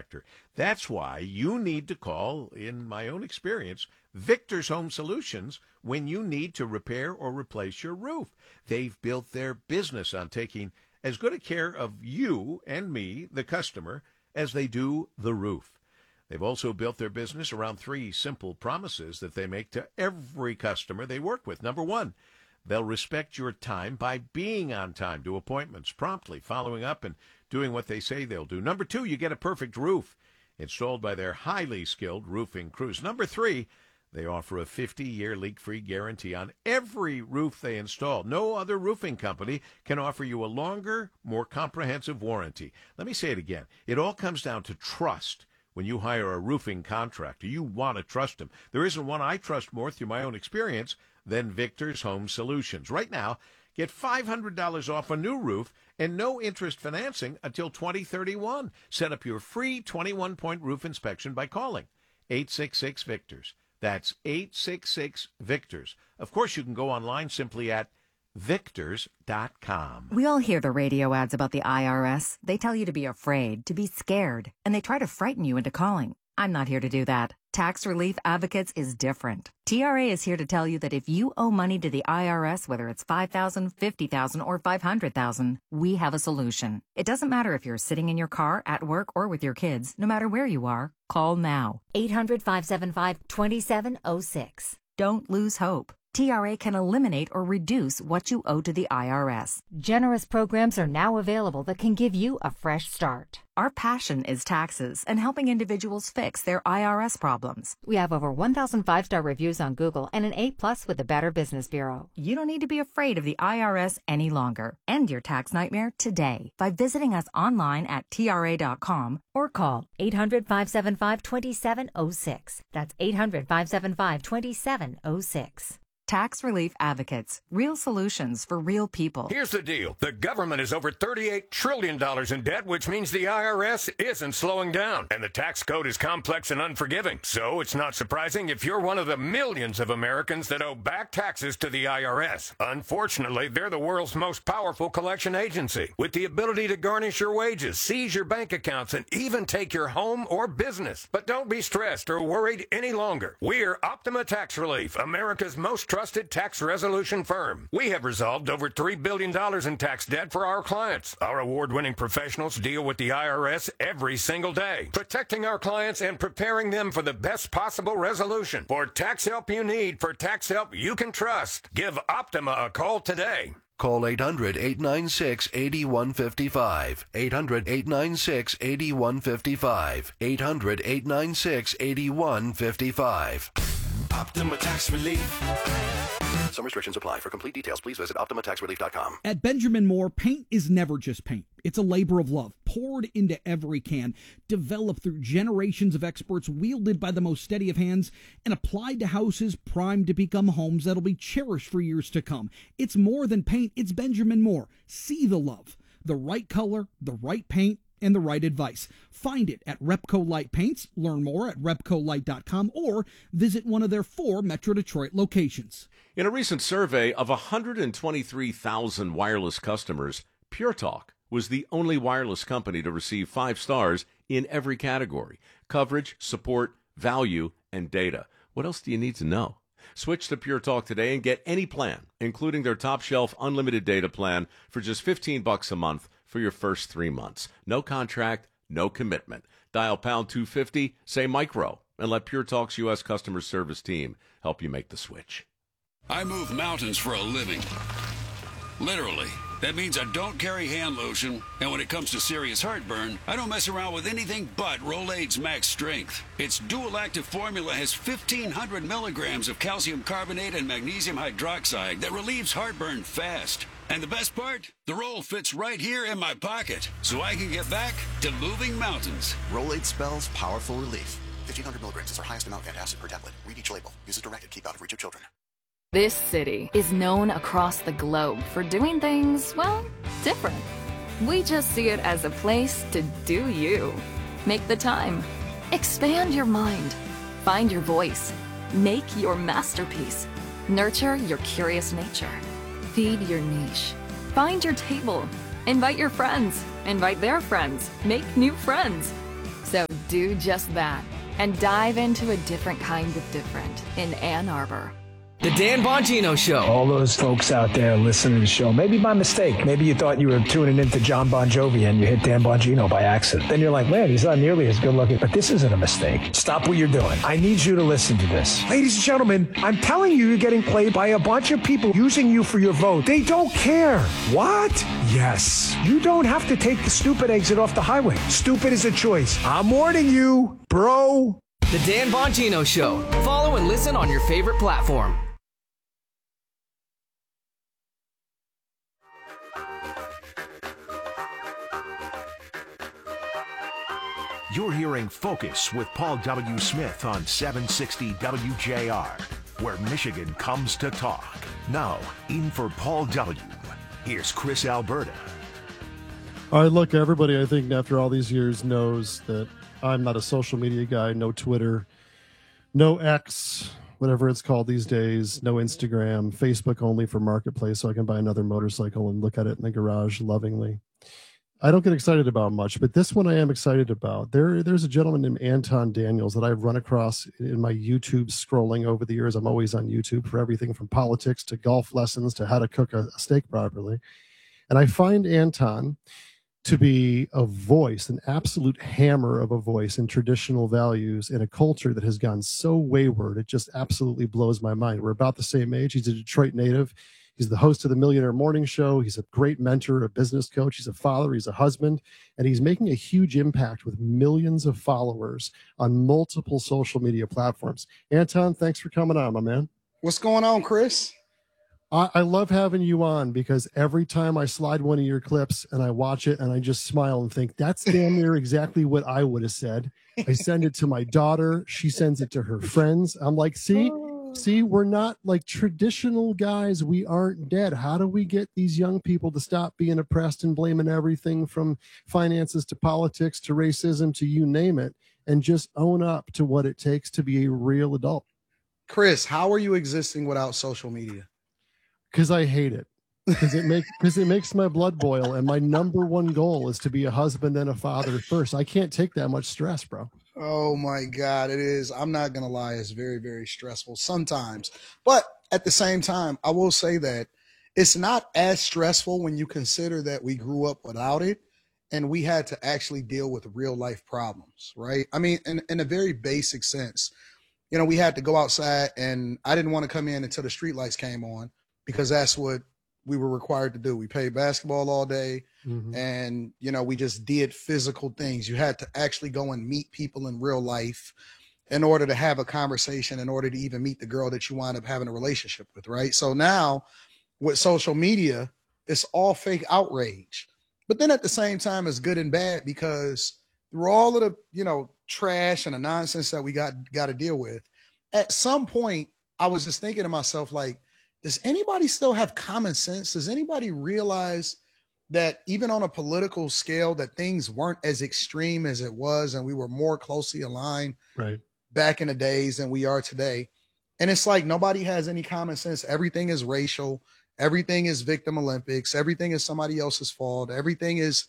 contractor. That's why you need to call, in my own experience, Victor's Home Solutions when you need to repair or replace your roof. They've built their business on taking as good a care of you and me, the customer, as they do the roof. They've also built their business around 3 simple promises that they make to every customer they work with. Number 1, they'll respect your time by being on time to appointments, promptly following up and doing what they say they'll do. Number 2, you get a perfect roof installed by their highly skilled roofing crews. Number 3, they offer a 50-year leak-free guarantee on every roof they install. No other roofing company can offer you a longer, more comprehensive warranty. Let me say it again. It all comes down to trust. When you hire a roofing contractor, you want to trust them. There isn't one I trust more through my own experience than Victor's Home Solutions. Right now, get $500 off a new roof and no interest financing until 2031. Set up your free 21-point roof inspection by calling 866-VICTORS. That's 866-VICTORS. Of course, you can go online simply at Victors.com. We all hear the radio ads about the IRS. They tell you to be afraid, to be scared, and they try to frighten you into calling. I'm not here to do that. Tax Relief Advocates is different. TRA is here to tell you that if you owe money to the IRS, whether it's $5,000, $50,000, or $500,000, we have a solution. It doesn't matter if you're sitting in your car, at work, or with your kids. No matter where you are, call now. 800-575-2706. Don't lose hope. TRA can eliminate or reduce what you owe to the IRS. Generous programs are now available that can give you a fresh start. Our passion is taxes and helping individuals fix their IRS problems. We have over 1,000 5-star reviews on Google and an A+ with the Better Business Bureau. You don't need to be afraid of the IRS any longer. End your tax nightmare today by visiting us online at TRA.com or call 800-575-2706. That's 800-575-2706. Tax Relief Advocates. Real solutions for real people. Here's the deal. The government is over $38 trillion in debt, which means the IRS isn't slowing down. And the tax code is complex and unforgiving. So it's not surprising if you're one of the millions of Americans that owe back taxes to the IRS. Unfortunately, they're the world's most powerful collection agency, with the ability to garnish your wages, seize your bank accounts, and even take your home or business. But don't be stressed or worried any longer. We're Optima Tax Relief, America's most trusted tax resolution firm. We have resolved over $3 billion in tax debt for our clients. Our award-winning professionals deal with the IRS every single day, protecting our clients and preparing them for the best possible resolution. For tax help you need, for tax help you can trust, give Optima a call today. Call 800-896-8155. 800-896-8155. 800-896-8155. Optima Tax Relief. Some restrictions apply. For complete details, please visit OptimaTaxRelief.com. At Benjamin Moore, paint is never just paint. It's a labor of love, poured into every can, developed through generations of experts, wielded by the most steady of hands, and applied to houses primed to become homes that'll be cherished for years to come. It's more than paint. It's Benjamin Moore. See the love. The right color, the right paint, and the right advice. Find it at Repco Light Paints. Learn more at RepcoLight.com or visit one of their 4 Metro Detroit locations. In a recent survey of 123,000 wireless customers, Pure Talk was the only wireless company to receive 5 stars in every category: coverage, support, value, and data. What else do you need to know? Switch to Pure Talk today and get any plan, including their top shelf unlimited data plan, for just $15 a month for your first 3 months. No contract, no commitment. Dial pound 250, say micro, and let Pure Talk's U.S. customer service team help you make the switch. I move mountains for a living. Literally. That means I don't carry hand lotion, and when it comes to serious heartburn, I don't mess around with anything but Rolaids Max Strength. Its dual-active formula has 1,500 milligrams of calcium carbonate and magnesium hydroxide that relieves heartburn fast. And the best part? The roll fits right here in my pocket, so I can get back to moving mountains. Rolaids spells powerful relief. 1,500 milligrams is our highest amount of antacid per tablet. Read each label. Use as directed. Keep out of reach of children. This city is known across the globe for doing things, well, different. We just see it as a place to do you. Make the time. Expand your mind. Find your voice. Make your masterpiece. Nurture your curious nature. Feed your niche. Find your table. Invite your friends. Invite their friends. Make new friends. So do just that and dive into a different kind of different in Ann Arbor. The Dan Bongino Show. All those folks out there listening to the show, maybe by mistake. Maybe you thought you were tuning into John Bon Jovi and you hit Dan Bongino by accident. Then you're like, man, he's not nearly as good looking. But this isn't a mistake. Stop what you're doing. I need you to listen to this. Ladies and gentlemen, I'm telling you, you're getting played by a bunch of people using you for your vote. They don't care. What? Yes. You don't have to take the stupid exit off the highway. Stupid is a choice. I'm warning you, bro. The Dan Bongino Show. Follow and listen on your favorite platform. You're hearing Focus with Paul W. Smith on 760 WJR, where Michigan comes to talk. Now, in for Paul W., here's Chris Alberta. All right, look, everybody, I think after all these years knows that I'm not a social media guy, no Twitter, no X, whatever it's called these days, no Instagram, Facebook only for Marketplace so I can buy another motorcycle and look at it in the garage lovingly. I don't get excited about much, but this one I am excited about. There's a gentleman named Anton Daniels that I've run across in my YouTube scrolling over the years. I'm always on YouTube for everything from politics to golf lessons to how to cook a steak properly. And I find Anton to be a voice, an absolute hammer of a voice in traditional values in a culture that has gone so wayward. It just absolutely blows my mind. We're about the same age. He's a Detroit native. He's the host of the Millionaire Morning Show. He's a great mentor, a business coach. He's a father. He's a husband. And he's making a huge impact with millions of followers on multiple social media platforms. Anton, thanks for coming on, my man. What's going on, Chris? I love having you on because every time I slide one of your clips and I watch it and I just smile and think, that's damn near exactly what I would have said. I send it to my daughter. She sends it to her friends. I'm like, see, we're not like traditional guys. We aren't dead. How do we get these young people to stop being oppressed and blaming everything from finances to politics to racism to you name it and just own up to what it takes to be a real adult? Chris, how are you existing without social media? Because I hate it. Because it makes my blood boil, and my number one goal is to be a husband and a father first. I can't take that much stress, bro. Oh my God, it is. I'm not gonna lie, it's very, very stressful sometimes. But at the same time, I will say that it's not as stressful when you consider that we grew up without it and we had to actually deal with real life problems, right? I mean, in a very basic sense, you know, we had to go outside, and I didn't want to come in until the street lights came on because that's what we were required to do. We played basketball all day, and, you know, we just did physical things. You had to actually go and meet people in real life in order to have a conversation, in order to even meet the girl that you wind up having a relationship with, right? So now with social media, it's all fake outrage. But then at the same time, it's good and bad because through all of the, you know, trash and the nonsense that we got to deal with, at some point, I was just thinking to myself, like, does anybody still have common sense? Does anybody realize that even on a political scale that things weren't as extreme as it was and we were more closely aligned back in the days than we are today? And it's like nobody has any common sense. Everything is racial. Everything is victim Olympics. Everything is somebody else's fault. Everything is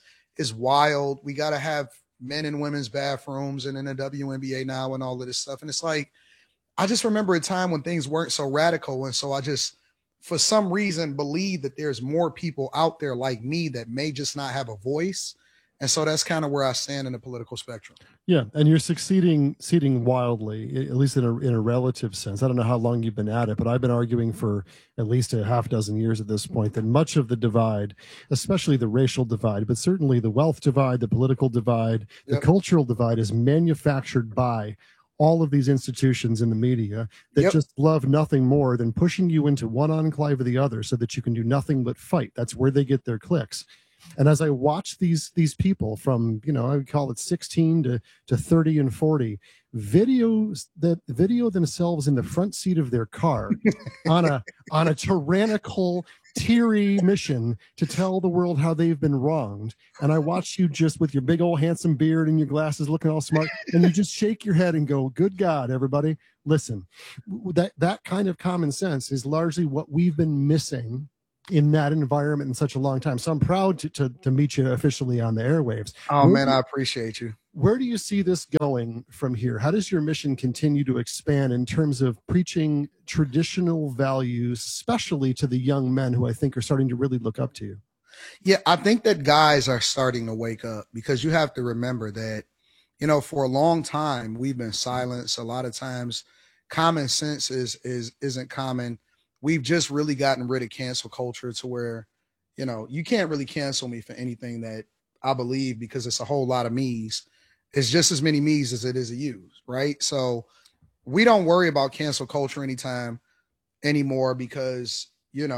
wild. We got to have men and women's bathrooms and in the WNBA now and all of this stuff. And it's like, I just remember a time when things weren't so radical. And so I just, for some reason, believe that there's more people out there like me that may just not have a voice. And so that's kind of where I stand in the political spectrum. Yeah, and you're succeeding wildly, at least in a relative sense. I don't know how long you've been at it, but I've been arguing for at least a half dozen years at this point that much of the divide, especially the racial divide, but certainly the wealth divide, the political divide, the cultural divide is manufactured by all of these institutions in the media that just love nothing more than pushing you into one enclave or the other so that you can do nothing but fight. That's where they get their clicks. And as I watch these people from, you know, I would call it 16 to 30 and 40, video themselves in the front seat of their car on a tyrannical, teary mission to tell the world how they've been wronged. And I watch you just with your big old handsome beard and your glasses looking all smart, and you just shake your head and go, good God, everybody, listen. That kind of common sense is largely what we've been missing in that environment in such a long time. So I'm proud to meet you officially on the airwaves. Oh, man, I appreciate you. Where do you see this going from here? How does your mission continue to expand in terms of preaching traditional values, especially to the young men who I think are starting to really look up to you? Yeah, I think that guys are starting to wake up, because you have to remember that, for a long time, we've been silenced. A lot of times common sense isn't common. We've just really gotten rid of cancel culture to where, you can't really cancel me for anything that I believe, because it's a whole lot of me's. It's just as many me's as it is a you's, right? So we don't worry about cancel culture anymore because,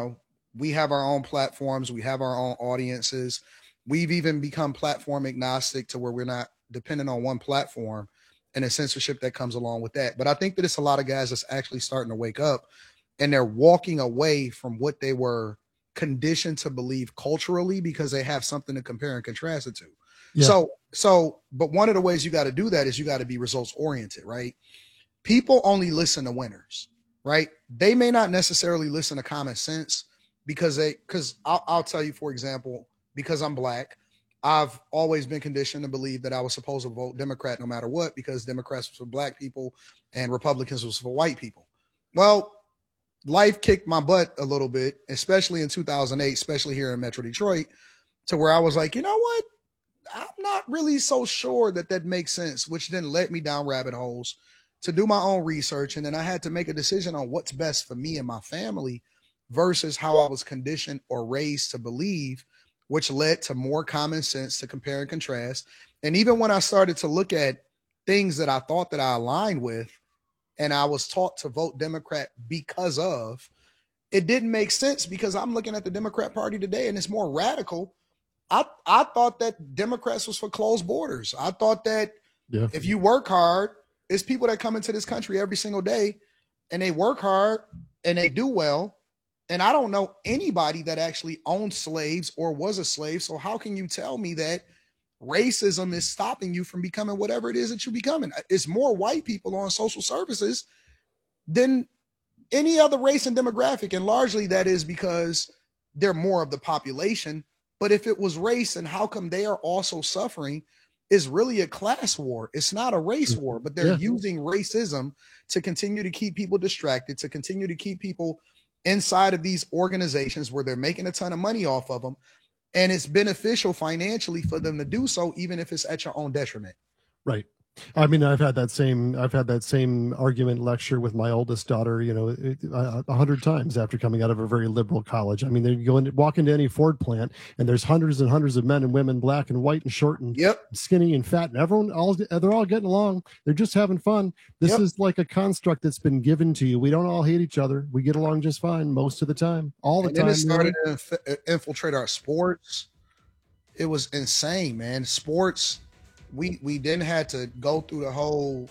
we have our own platforms. We have our own audiences. We've even become platform agnostic to where we're not dependent on one platform and the censorship that comes along with that. But I think that it's a lot of guys that's actually starting to wake up, and they're walking away from what they were conditioned to believe culturally, because they have something to compare and contrast it to. Yeah. But one of the ways you got to do that is you got to be results oriented, right? People only listen to winners, right? They may not necessarily listen to common sense because I'll tell you, for example, because I'm black, I've always been conditioned to believe that I was supposed to vote Democrat no matter what, because Democrats was for black people and Republicans was for white people. Well, life kicked my butt a little bit, especially in 2008, especially here in Metro Detroit, to where I was like, you know what? I'm not really so sure that makes sense, which then led me down rabbit holes to do my own research. And then I had to make a decision on what's best for me and my family versus how I was conditioned or raised to believe, which led to more common sense to compare and contrast. And even when I started to look at things that I thought that I aligned with, and I was taught to vote Democrat because of, it didn't make sense, because I'm looking at the Democrat Party today and it's more radical. I thought that Democrats was for closed borders. I thought that if you work hard, it's people that come into this country every single day and they work hard and they do well. And I don't know anybody that actually owned slaves or was a slave. So how can you tell me that racism is stopping you from becoming whatever it is that you're becoming? It's more white people on social services than any other race and demographic. And largely that is because they're more of the population. But if it was race, and how come they are also suffering, is really a class war. It's not a race war, but they're using racism to continue to keep people distracted, to continue to keep people inside of these organizations where they're making a ton of money off of them. And it's beneficial financially for them to do so, even if it's at your own detriment. Right. I mean, I've had that same argument lecture with my oldest daughter, 100 times after coming out of a very liberal college. I mean, they walk into any Ford plant and there's hundreds and hundreds of men and women, black and white and short and skinny and fat, and they're all getting along. They're just having fun. This is like a construct that's been given to you. We don't all hate each other. We get along just fine most of the time, all the time. And it started to infiltrate our sports. It was insane, man. Sports. We then had to go through the whole,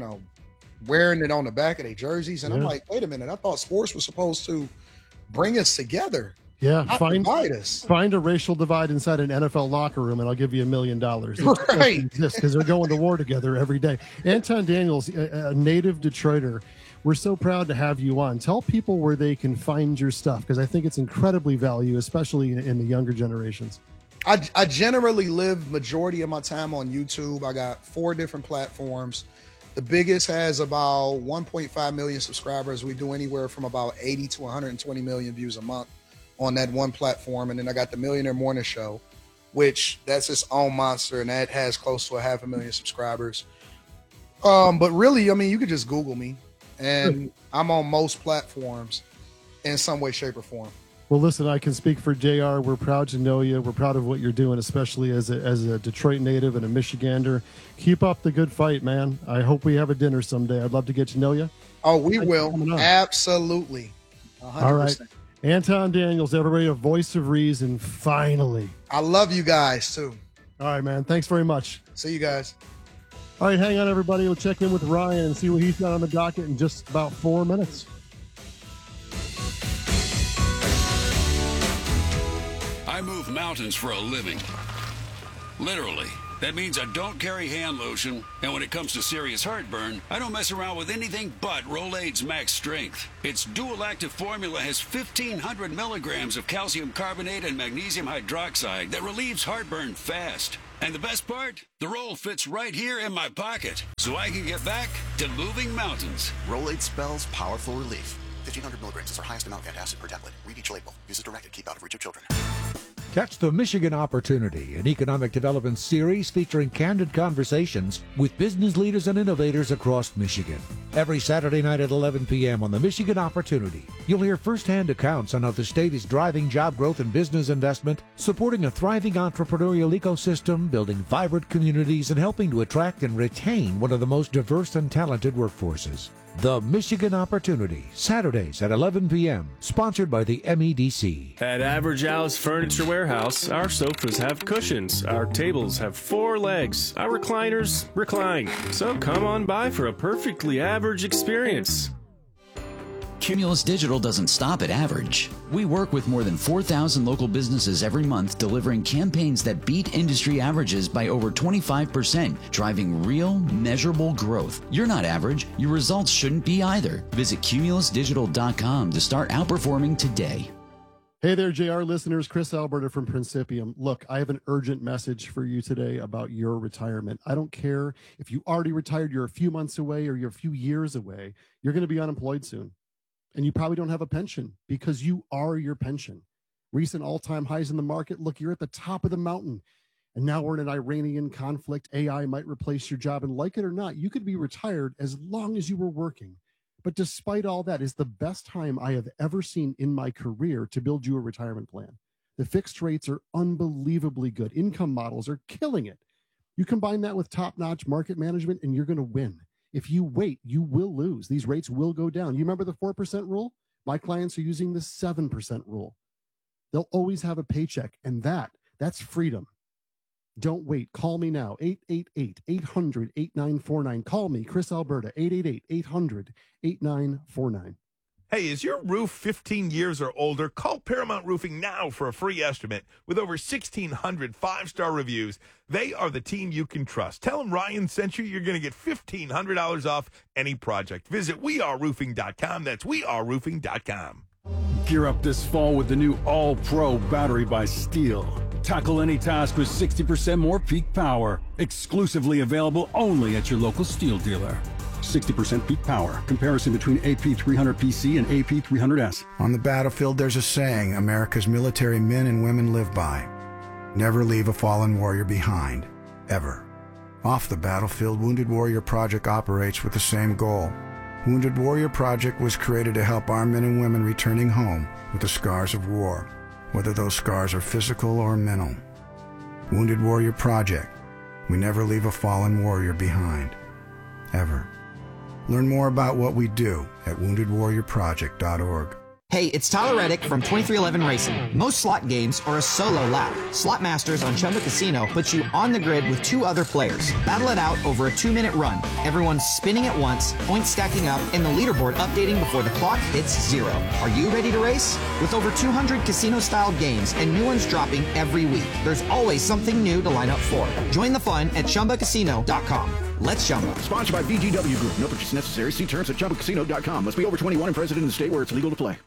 wearing it on the back of their jerseys. And I'm like, wait a minute, I thought sports was supposed to bring us together. Yeah, find us. Find a racial divide inside an NFL locker room, and I'll give you $1 million. Right, because they're going to war together every day. Anton Daniels, a native Detroiter, we're so proud to have you on. Tell people where they can find your stuff, because I think it's incredibly valuable, especially in the younger generations. I generally live majority of my time on YouTube. I got 4 different platforms. The biggest has about 1.5 million subscribers. We do anywhere from about 80 to 120 million views a month on that one platform. And then I got the Millionaire Morning Show, which that's its own monster, and that has close to 500,000 subscribers. But really, I mean, you could just Google me, and I'm on most platforms in some way, shape, or form. Well, listen, I can speak for JR. We're proud to know you. We're proud of what you're doing, especially as a Detroit native and a Michigander. Keep up the good fight, man. I hope we have a dinner someday. I'd love to get to know you. Oh, we will. Absolutely. 100%. All right. Anton Daniels, everybody, a voice of reason, finally. I love you guys, too. All right, man. Thanks very much. See you guys. All right, hang on, everybody. We'll check in with Ryan and see what he's got on the docket in just about 4 minutes. I move mountains for a living. Literally. That means I don't carry hand lotion, and when it comes to serious heartburn, I don't mess around with anything but Rolaids Max Strength. Its dual-active formula has 1,500 milligrams of calcium carbonate and magnesium hydroxide that relieves heartburn fast. And the best part? The roll fits right here in my pocket, so I can get back to moving mountains. Rolaids spells powerful relief. 1,500 milligrams is our highest amount of antacid per tablet. Read each label. Use as directed. Keep out of reach of children. Catch the Michigan Opportunity, an economic development series featuring candid conversations with business leaders and innovators across Michigan. Every Saturday night at 11 p.m. on the Michigan Opportunity, you'll hear firsthand accounts on how the state is driving job growth and business investment, supporting a thriving entrepreneurial ecosystem, building vibrant communities, and helping to attract and retain one of the most diverse and talented workforces. The Michigan Opportunity, Saturdays at 11 p.m., sponsored by the MEDC. At Average Al's Furniture Warehouse, our sofas have cushions, our tables have 4 legs, our recliners recline. So come on by for a perfectly average experience. Cumulus Digital doesn't stop at average. We work with more than 4,000 local businesses every month, delivering campaigns that beat industry averages by over 25%, driving real, measurable growth. You're not average. Your results shouldn't be either. Visit cumulusdigital.com to start outperforming today. Hey there, JR listeners. Chris Alberta from Principium. Look, I have an urgent message for you today about your retirement. I don't care if you already retired, you're a few months away, or you're a few years away. You're going to be unemployed soon. And you probably don't have a pension because you are your pension. Recent all-time highs in the market. Look, you're at the top of the mountain. And now we're in an Iranian conflict. AI might replace your job. And like it or not, you could be retired as long as you were working. But despite all that, is the best time I have ever seen in my career to build you a retirement plan. The fixed rates are unbelievably good. Income models are killing it. You combine that with top-notch market management, and you're going to win. If you wait, you will lose. These rates will go down. You remember the 4% rule? My clients are using the 7% rule. They'll always have a paycheck, and that's freedom. Don't wait. Call me now, 888-800-8949. Call me, Chris Alberta, 888-800-8949. Hey, is your roof 15 years or older? Call Paramount Roofing now for a free estimate. With over 1,600 five-star reviews, they are the team you can trust. Tell them Ryan sent you. You're going to get $1,500 off any project. Visit weareroofing.com. That's weareroofing.com. Gear up this fall with the new All-Pro battery by Steel. Tackle any task with 60% more peak power. Exclusively available only at your local Steel dealer. 60% peak power. Comparison between AP300PC and AP300S. On the battlefield, there's a saying America's military men and women live by. Never leave a fallen warrior behind. Ever. Off the battlefield, Wounded Warrior Project operates with the same goal. Wounded Warrior Project was created to help our men and women returning home with the scars of war, whether those scars are physical or mental. Wounded Warrior Project. We never leave a fallen warrior behind. Ever. Learn more about what we do at woundedwarriorproject.org. Hey, it's Tyler Reddick from 2311 Racing. Most slot games are a solo lap. Slot Masters on Chumba Casino puts you on the grid with 2 other players. Battle it out over a 2-minute run. Everyone's spinning at once, points stacking up, and the leaderboard updating before the clock hits 0. Are you ready to race? With over 200 casino-style games and new ones dropping every week, there's always something new to line up for. Join the fun at ChumbaCasino.com. Let's Chumba. Sponsored by VGW Group. No purchase necessary. See terms at ChumbaCasino.com. Must be over 21 and present in the state where it's legal to play.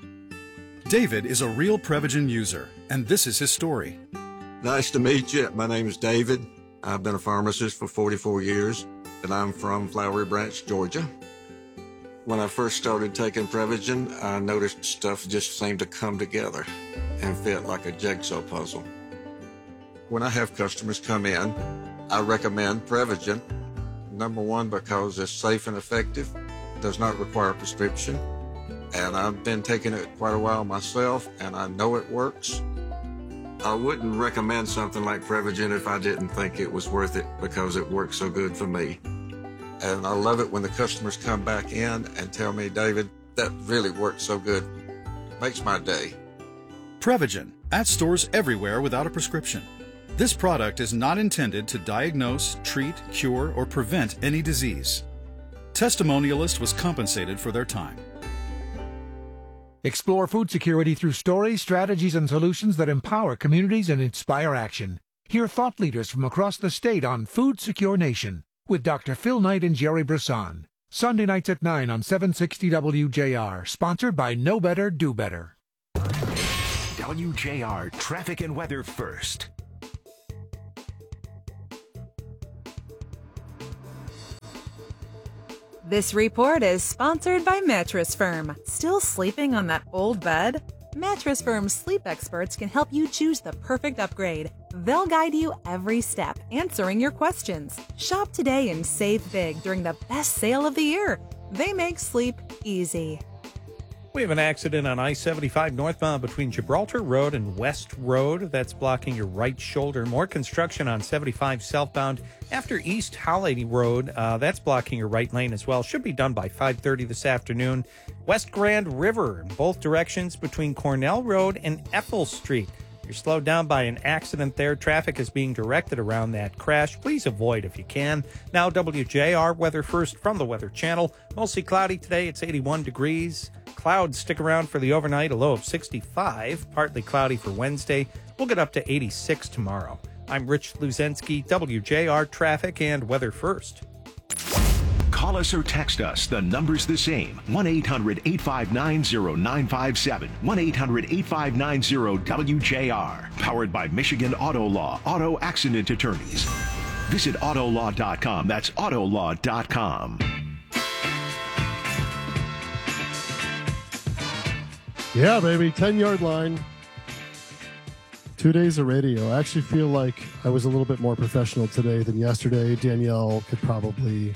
David is a real Prevagen user, and this is his story. Nice to meet you. My name is David. I've been a pharmacist for 44 years, and I'm from Flowery Branch, Georgia. When I first started taking Prevagen, I noticed stuff just seemed to come together and fit like a jigsaw puzzle. When I have customers come in, I recommend Prevagen. Number one, because it's safe and effective, does not require a prescription. And I've been taking it quite a while myself, and I know it works. I wouldn't recommend something like Prevagen if I didn't think it was worth it because it works so good for me. And I love it when the customers come back in and tell me, David, that really worked so good. Makes my day. Prevagen, at stores everywhere without a prescription. This product is not intended to diagnose, treat, cure, or prevent any disease. Testimonialist was compensated for their time. Explore food security through stories, strategies, and solutions that empower communities and inspire action. Hear thought leaders from across the state on Food Secure Nation with Dr. Phil Knight and Jerry Brisson. Sunday nights at 9 on 760 WJR. Sponsored by Know Better, Do Better. WJR traffic and weather first. This report is sponsored by Mattress Firm. Still sleeping on that old bed? Mattress Firm's sleep experts can help you choose the perfect upgrade. They'll guide you every step, answering your questions. Shop today and save big during the best sale of the year. They make sleep easy. We have an accident on I-75 northbound between Gibraltar Road and West Road. That's blocking your right shoulder. More construction on 75 southbound after East Holiday Road. That's blocking your right lane as well. Should be done by 5:30 this afternoon. West Grand River in both directions between Cornell Road and Ethel Street. You're slowed down by an accident there. Traffic is being directed around that crash. Please avoid if you can. Now WJR weather first from the Weather Channel. Mostly cloudy today. It's 81 degrees. Clouds stick around for the overnight, a low of 65. Partly cloudy for Wednesday. We'll get up to 86 tomorrow. I'm Rich Luzensky, WJR traffic and weather first. Call us or text us. The number's the same. 1-800-859-0957. 1-800-859-0WJR. Powered by Michigan Auto Law. Auto Accident Attorneys. Visit autolaw.com. That's autolaw.com. Yeah, baby. 10-yard line. 2 days of radio. I actually feel like I was a little bit more professional today than yesterday. Danielle could probably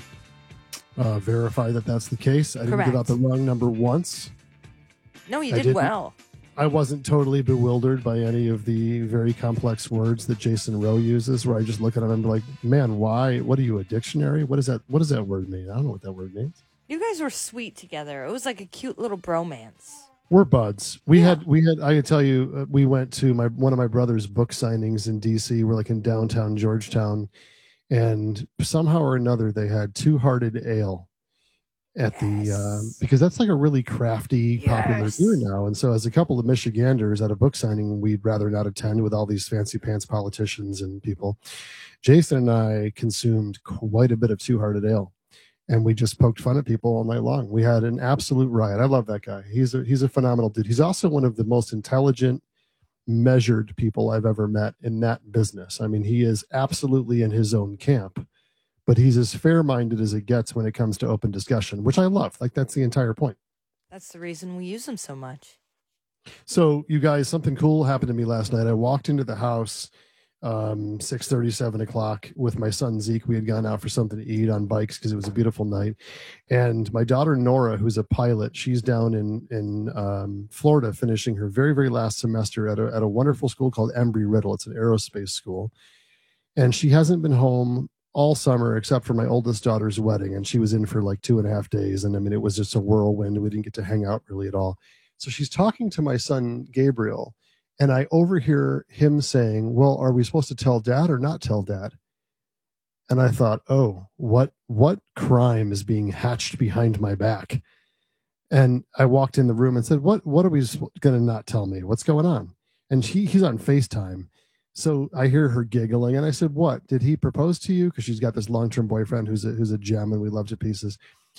verify that that's the case. I didn't Correct. give out the wrong number once. No, you did well. I wasn't totally bewildered by any of the very complex words that Jason Rowe uses, where I just look at him and be like, man, why? What are you, a dictionary? What does that word mean? I don't know what that word means. You guys were sweet together. It was like a cute little bromance. We're buds. We had. I could tell you, we went to one of my brother's book signings in DC. We're like in downtown Georgetown, and somehow or another they had Two Hearted Ale at the because that's like a really crafty, popular beer now. And so, as a couple of Michiganders at a book signing, we'd rather not attend with all these fancy pants politicians and people. Jason and I consumed quite a bit of Two Hearted Ale. And we just poked fun at people all night long. We had an absolute riot. I love that guy. He's a phenomenal dude. He's also one of the most intelligent, measured people I've ever met in that business. I mean, he is absolutely in his own camp, but he's as fair-minded as it gets when it comes to open discussion, which I love. Like, that's the entire point. That's the reason we use them so much. So, you guys, something cool happened to me last night. I walked into the house 6:30, 7 o'clock with my son Zeke. We had gone out for something to eat on bikes because it was a beautiful night. And my daughter Nora, who's a pilot, she's down in Florida finishing her very, very last semester at a wonderful school called Embry-Riddle. It's an aerospace school. And she hasn't been home all summer except for my oldest daughter's wedding. And she was in for like 2.5 days. And I mean, it was just a whirlwind. We didn't get to hang out really at all. So she's talking to my son Gabriel. And I overhear him saying, well, are we supposed to tell dad or not tell dad? And I thought, oh, what crime is being hatched behind my back? And I walked in the room and said, what are we going to not tell me? What's going on? And he's on FaceTime. So I hear her giggling. And I said, what? Did he propose to you? Because she's got this long-term boyfriend who's a gem and we love to pieces.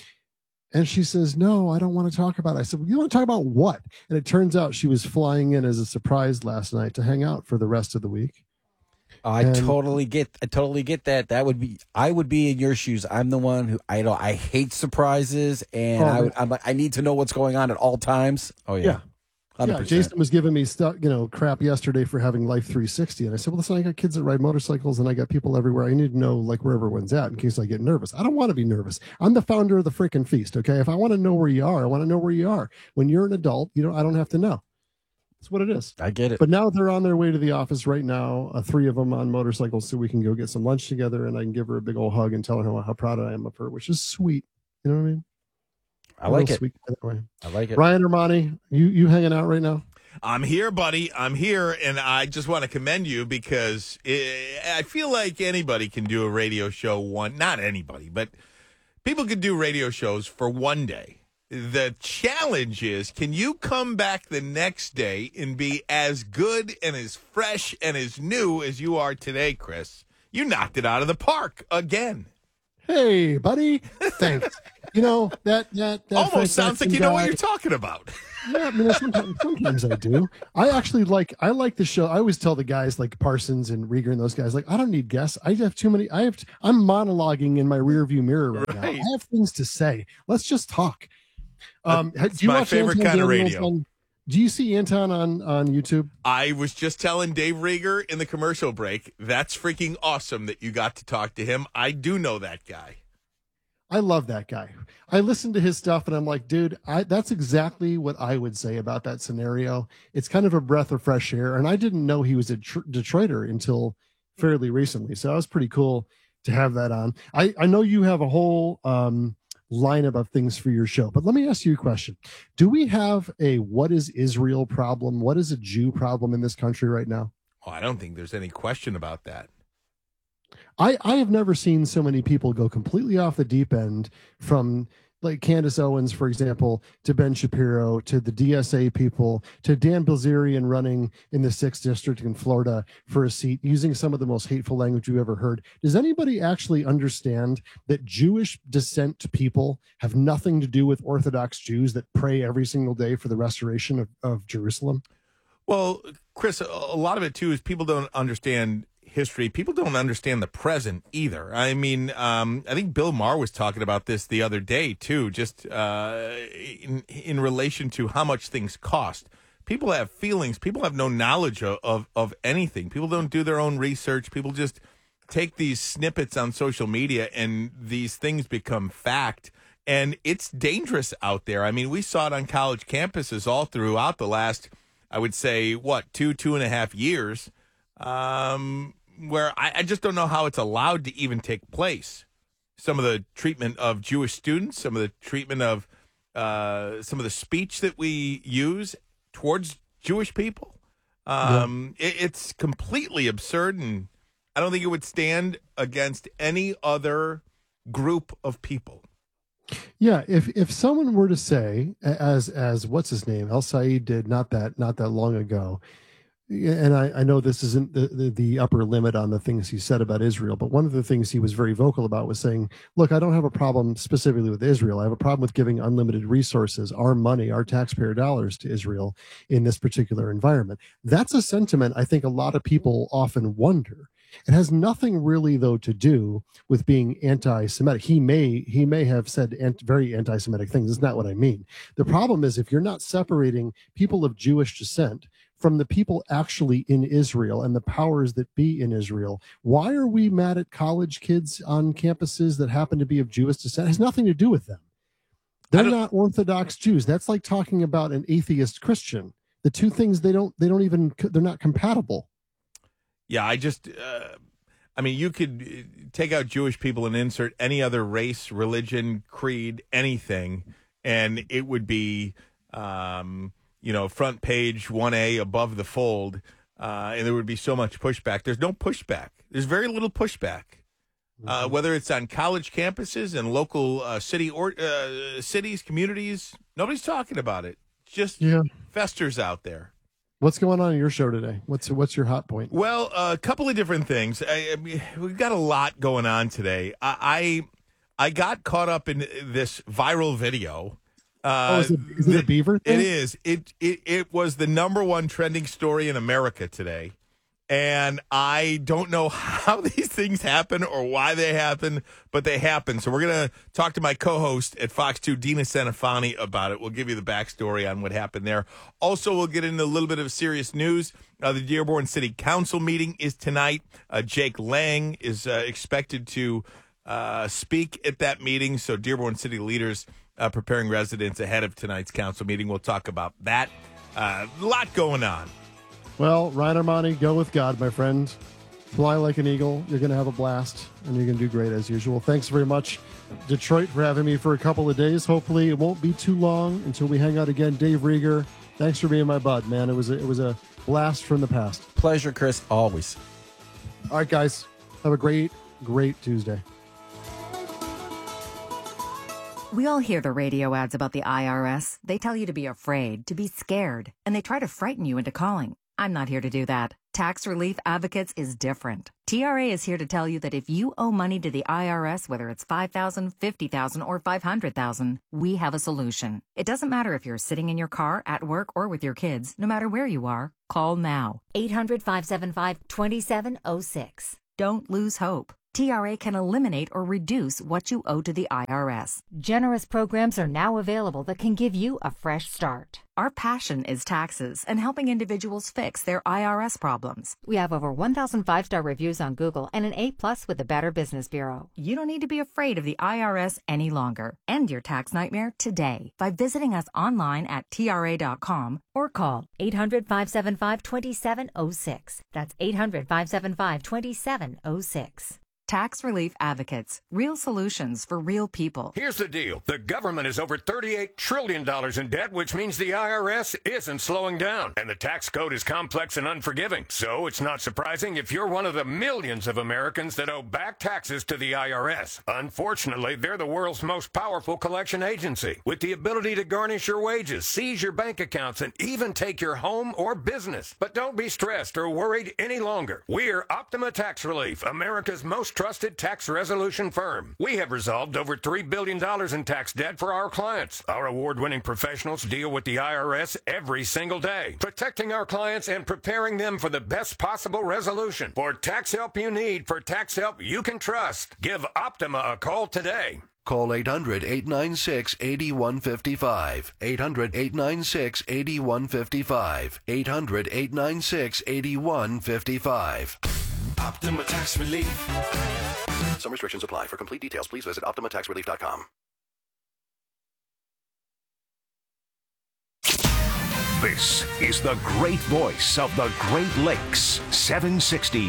And she says, no, I don't want to talk about it. I said, well, you want to talk about what? And it turns out she was flying in as a surprise last night to hang out for the rest of the week. I totally get that. I would be in your shoes. I'm the one who I hate surprises, and I'm like, I need to know what's going on at all times. Oh yeah. 100%. Yeah, Jason was giving me crap yesterday for having Life 360, and I said, well, listen, I got kids that ride motorcycles, and I got people everywhere. I need to know like where everyone's at in case I get nervous. I don't want to be nervous. I'm the founder of the freaking feast. Okay, if I want to know where you are, I want to know where you are. When you're an adult, I don't have to know. That's what it is. I get it. But now they're on their way to the office right now. 3 of them on motorcycles, so we can go get some lunch together, and I can give her a big old hug and tell her how proud I am of her, which is sweet. You know what I mean? I like it. Sweet that way. I like it. Ryan Armani, you hanging out right now? I'm here, buddy. I'm here, and I just want to commend you because I feel like anybody can do a radio show not anybody, but people can do radio shows for one day. The challenge is, can you come back the next day and be as good and as fresh and as new as you are today, Chris? You knocked it out of the park again. Hey, buddy. Thanks. That almost sounds like you know what you're talking about. Yeah, I mean, sometimes I do. I like the show. I always tell the guys like Parsons and Rieger and those guys, like, I don't need guests. I have too many. I'm monologuing in my rearview mirror right now. I have things to say. Let's just talk. It's my favorite kind of radio. Do you see Anton on YouTube? I was just telling Dave Rieger in the commercial break, that's freaking awesome that you got to talk to him. I do know that guy. I love that guy. I listen to his stuff and I'm like, dude, that's exactly what I would say about that scenario. It's kind of a breath of fresh air. And I didn't know he was a Detroiter until fairly recently. So that was pretty cool to have that on. I know you have a whole lineup of things for your show, but let me ask you a question. Do we have a what is Israel problem? What is a Jew problem in this country right now? Oh, I don't think there's any question about that. I have never seen so many people go completely off the deep end, from like Candace Owens, for example, to Ben Shapiro, to the DSA people, to Dan Bilzerian running in the 6th district in Florida for a seat, using some of the most hateful language you've ever heard. Does anybody actually understand that Jewish descent people have nothing to do with Orthodox Jews that pray every single day for the restoration of Jerusalem? Well, Chris, a lot of it, too, is people don't understand history. People don't understand the present either. I mean, I think Bill Maher was talking about this the other day too, just in relation to how much things cost. People have feelings. People have no knowledge of anything. People don't do their own research. People just take these snippets on social media and these things become fact. And it's dangerous out there. I mean, we saw it on college campuses all throughout the last, I would say, 2.5 years. Where I just don't know how it's allowed to even take place. Some of the treatment of Jewish students, some of the treatment of some of the speech that we use towards Jewish people. It's completely absurd, and I don't think it would stand against any other group of people. Yeah, if someone were to say, as what's his name, El Said did not that long ago. And I know this isn't the upper limit on the things he said about Israel, but one of the things he was very vocal about was saying, look, I don't have a problem specifically with Israel. I have a problem with giving unlimited resources, our money, our taxpayer dollars to Israel in this particular environment. That's a sentiment I think a lot of people often wonder. It has nothing really, though, to do with being anti-Semitic. He may have said very anti-Semitic things. That's not what I mean. The problem is if you're not separating people of Jewish descent from the people actually in Israel and the powers that be in Israel, why are we mad at college kids on campuses that happen to be of Jewish descent? It has nothing to do with them. They're not Orthodox Jews. That's like talking about an atheist Christian. The two things, they're not compatible. Yeah, I mean, you could take out Jewish people and insert any other race, religion, creed, anything, and it would be front page 1A above the fold, and there would be so much pushback. There's no pushback. There's very little pushback, whether it's on college campuses and local cities, communities. Nobody's talking about it. It just festers out there. What's going on in your show today? What's your hot point? Well, a couple of different things. We've got a lot going on today. I got caught up in this viral video. Is it a beaver thing? It is. It was the #1 trending story in America today. And I don't know how these things happen or why they happen, but they happen. So we're going to talk to my co-host at Fox 2, Dina Sanafani, about it. We'll give you the backstory on what happened there. Also, we'll get into a little bit of serious news. The Dearborn City Council meeting is tonight. Jake Lang is expected to speak at that meeting. So Dearborn City leaders preparing residents ahead of tonight's council meeting. We'll talk about that. A lot going on. Well, Ryan Armani, go with God, my friend. Fly like an eagle. You're going to have a blast, and you're going to do great as usual. Thanks very much, Detroit, for having me for a couple of days. Hopefully it won't be too long until we hang out again. Dave Rieger, thanks for being my bud, man. It was a blast from the past. Pleasure, Chris, always. All right, guys. Have a great Tuesday. We all hear the radio ads about the IRS. They tell you to be afraid, to be scared, and they try to frighten you into calling. I'm not here to do that. Tax Relief Advocates is different. TRA is here to tell you that if you owe money to the IRS, whether it's $5,000, $50,000, or $500,000, we have a solution. It doesn't matter if you're sitting in your car, at work, or with your kids. No matter where you are, call now. 800-575-2706. Don't lose hope. TRA can eliminate or reduce what you owe to the IRS. Generous programs are now available that can give you a fresh start. Our passion is taxes and helping individuals fix their IRS problems. We have over 1,000 5-star reviews on Google and an A+ with the Better Business Bureau. You don't need to be afraid of the IRS any longer. End your tax nightmare today by visiting us online at TRA.com or call 800-575-2706. That's 800-575-2706. Tax Relief Advocates. Real solutions for real people. Here's the deal. The government is over $38 trillion in debt, which means the IRS isn't slowing down. And the tax code is complex and unforgiving. So it's not surprising if you're one of the millions of Americans that owe back taxes to the IRS. Unfortunately, they're the world's most powerful collection agency, with the ability to garnish your wages, seize your bank accounts, and even take your home or business. But don't be stressed or worried any longer. We're Optima Tax Relief, America's most trusted tax resolution firm. We have resolved over $3 billion in tax debt for our clients. Our award-winning professionals deal with the IRS every single day, protecting our clients and preparing them for the best possible resolution. For tax help you need, for tax help you can trust, give Optima a call today. Call 800-896-8155. 800-896-8155. 800-896-8155. Optima Tax Relief. Some restrictions apply. For complete details, please visit OptimaTaxRelief.com. This is the great voice of the Great Lakes. 760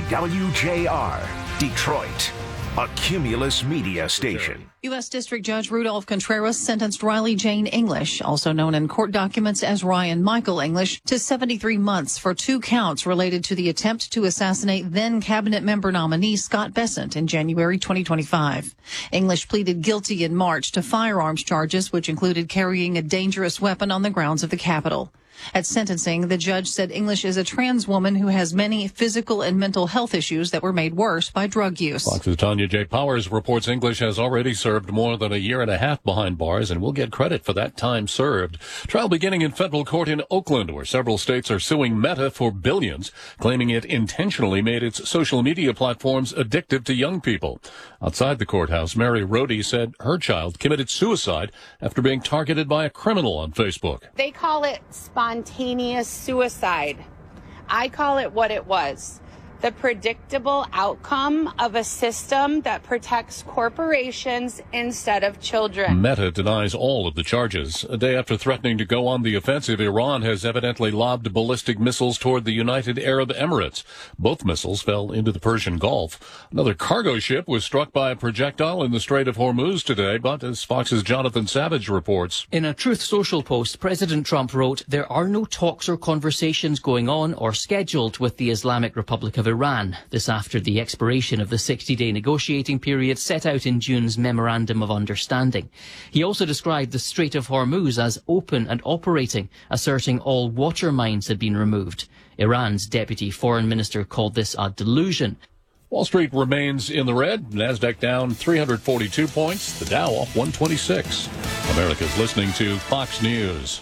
WJR, Detroit. A Cumulus media station. U.S. District Judge Rudolph Contreras sentenced Riley Jane English, also known in court documents as Ryan Michael English, to 73 months for 2 counts related to the attempt to assassinate then cabinet member nominee Scott Bessent in January 2025. English pleaded guilty in March to firearms charges, which included carrying a dangerous weapon on the grounds of the Capitol. At sentencing, the judge said English is a trans woman who has many physical and mental health issues that were made worse by drug use. Fox's Tanya J. Powers reports English has already served more than a year and a half behind bars and will get credit for that time served. Trial beginning in federal court in Oakland, where several states are suing Meta for billions, claiming it intentionally made its social media platforms addictive to young people. Outside the courthouse, Mary Rohde said her child committed suicide after being targeted by a criminal on Facebook. They call it spontaneous suicide. I call it what it was. The predictable outcome of a system that protects corporations instead of children. Meta denies all of the charges. A day after threatening to go on the offensive, Iran has evidently lobbed ballistic missiles toward the United Arab Emirates. Both missiles fell into the Persian Gulf. Another cargo ship was struck by a projectile in the Strait of Hormuz today, but as Fox's Jonathan Savage reports. In a Truth Social post, President Trump wrote, "There are no talks or conversations going on or scheduled with the Islamic Republic of Iran." This after the expiration of the 60-day negotiating period set out in June's Memorandum of Understanding. He also described the Strait of Hormuz as open and operating, asserting all water mines had been removed. Iran's deputy foreign minister called this a delusion. Wall Street remains in the red. NASDAQ down 342 points. The Dow off 126. America's listening to Fox News.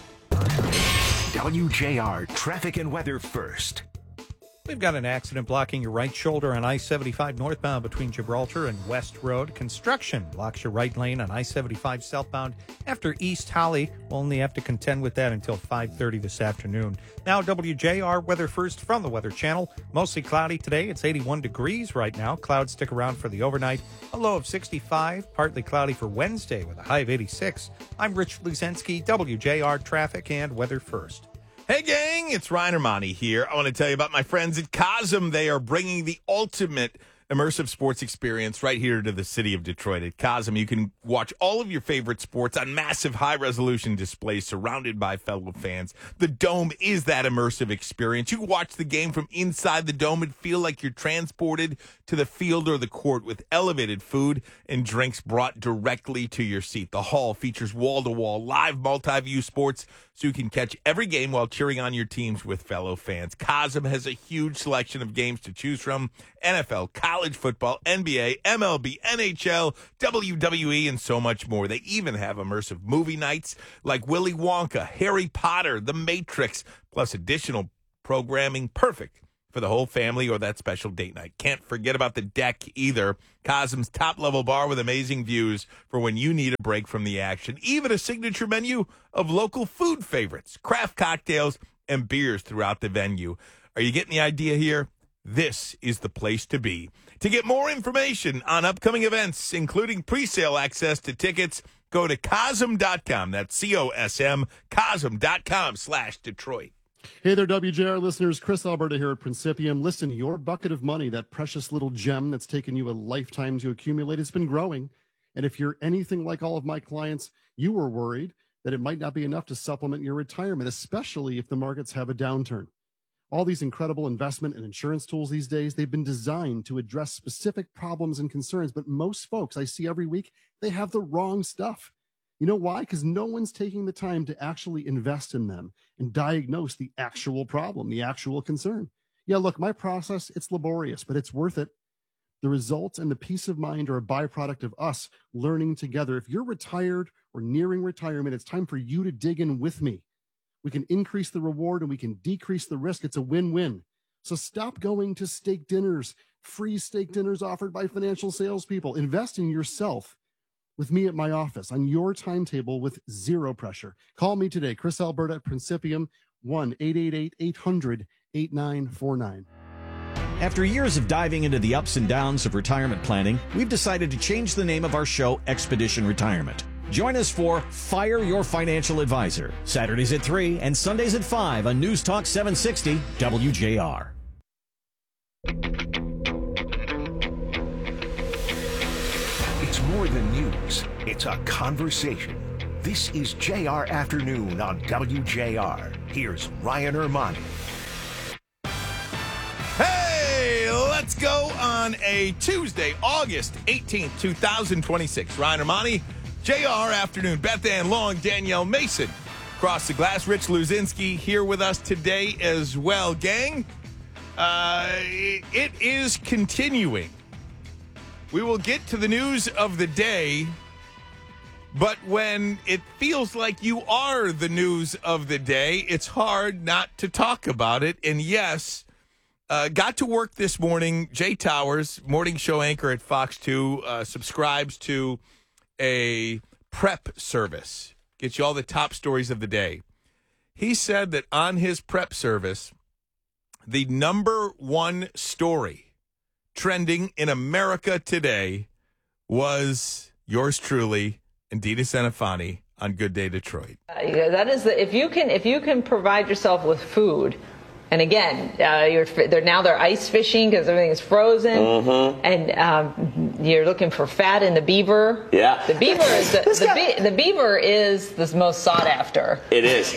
WJR traffic and weather first. We've got an accident blocking your right shoulder on I-75 northbound between Gibraltar and West Road. Construction blocks your right lane on I-75 southbound after East Holly. We'll only have to contend with that until 5:30 this afternoon. Now, WJR weather first from the Weather Channel. Mostly cloudy today. It's 81 degrees right now. Clouds stick around for the overnight. A low of 65. Partly cloudy for Wednesday with a high of 86. I'm Rich Luzensky, WJR traffic and weather first. Hey, gang, it's Ryan Armani here. I want to tell you about my friends at Cosm. They are bringing the ultimate immersive sports experience right here to the city of Detroit. At Cosm, you can watch all of your favorite sports on massive high-resolution displays surrounded by fellow fans. The Dome is that immersive experience. You can watch the game from inside the Dome and feel like you're transported to the field or the court with elevated food and drinks brought directly to your seat. The hall features wall-to-wall live multi-view sports so you can catch every game while cheering on your teams with fellow fans. Cosm has a huge selection of games to choose from: NFL, college football, NBA, MLB, NHL, WWE, and so much more. They even have immersive movie nights like Willy Wonka, Harry Potter, The Matrix, plus additional programming perfect for the whole family or that special date night. Can't forget about the deck either. Cosm's top-level bar with amazing views for when you need a break from the action. Even a signature menu of local food favorites, craft cocktails, and beers throughout the venue. Are you getting the idea here? This is the place to be. To get more information on upcoming events, including pre-sale access to tickets, go to Cosm.com. That's COSM, Cosm.com/Detroit. Hey there, WJR listeners. Chris Alberta here at Principium. Listen, your bucket of money, that precious little gem that's taken you a lifetime to accumulate, has been growing. And if you're anything like all of my clients, you were worried that it might not be enough to supplement your retirement, especially if the markets have a downturn. All these incredible investment and insurance tools these days, they've been designed to address specific problems and concerns. But most folks I see every week, they have the wrong stuff. You know why? Because no one's taking the time to actually invest in them and diagnose the actual problem, the actual concern. Yeah, look, my process, it's laborious, but it's worth it. The results and the peace of mind are a byproduct of us learning together. If you're retired or nearing retirement, it's time for you to dig in with me. We can increase the reward and we can decrease the risk. It's a win-win. So stop going to steak dinners, free steak dinners offered by financial salespeople. Invest in yourself with me at my office on your timetable with zero pressure. Call me today, Chris Alberta at Principium, 1-888-800-8949. After years of diving into the ups and downs of retirement planning, we've decided to change the name of our show, Expedition Retirement. Join us for Fire Your Financial Advisor, Saturdays at 3 and Sundays at 5 on News Talk 760 WJR. It's more than news. It's a conversation. This is JR Afternoon on WJR. Here's Ryan Ermani. Hey, let's go on a Tuesday, August 18th, 2026. Ryan Ermani, JR Afternoon. Beth Ann Long, Danielle Mason. Across the glass, Rich Luzinski here with us today as well. Gang, it is continuing. We will get to the news of the day, but when it feels like you are the news of the day, it's hard not to talk about it. And yes, got to work this morning. Jay Towers, morning show anchor at Fox 2, subscribes to a prep service. Gets you all the top stories of the day. He said that on his prep service, the number one story trending in America today was yours truly and Dina Senefani on Good Day Detroit. That is if you can provide yourself with food, and again, they're ice fishing because everything is frozen, and you're looking for fat in the beaver. Yeah, the beaver is the beaver is the most sought after. It is.